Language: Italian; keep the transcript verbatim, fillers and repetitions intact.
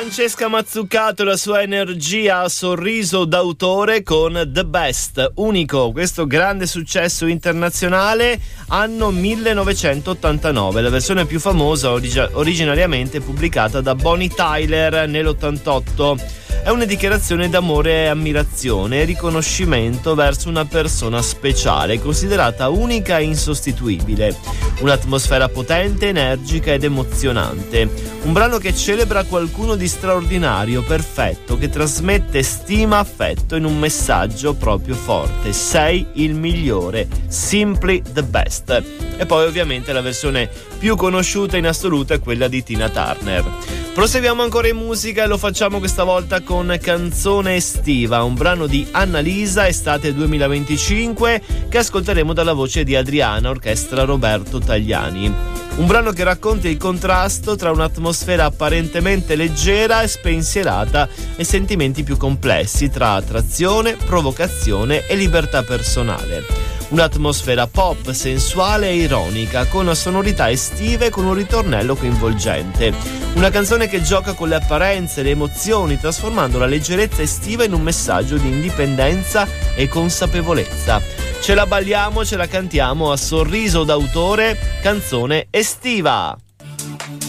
Francesca Mazzucato e la sua energia a sorriso d'autore con The Best, unico, questo grande successo internazionale, anno millenovecentottantanove, la versione più famosa origi- originariamente pubblicata da Bonnie Tyler nell'ottantotto. È una dichiarazione d'amore e ammirazione e riconoscimento verso una persona speciale, considerata unica e insostituibile. Un'atmosfera potente, energica ed emozionante. Un brano che celebra qualcuno di straordinario, perfetto, che trasmette stima, affetto in un messaggio proprio forte. Sei il migliore, simply the best. E poi ovviamente la versione più conosciuta in assoluto è quella di Tina Turner. Proseguiamo ancora in musica e lo facciamo questa volta con Canzone estiva, un brano di Annalisa, estate duemilaventicinque, che ascolteremo dalla voce di Adriana, orchestra Roberto Tagliani. Un brano che racconta il contrasto tra un'atmosfera apparentemente leggera e spensierata e sentimenti più complessi tra attrazione, provocazione e libertà personale. Un'atmosfera pop, sensuale e ironica, con sonorità estive e con un ritornello coinvolgente. Una canzone che gioca con le apparenze e le emozioni, trasformando la leggerezza estiva in un messaggio di indipendenza e consapevolezza. Ce la balliamo, ce la cantiamo a sorriso d'autore, Canzone estiva.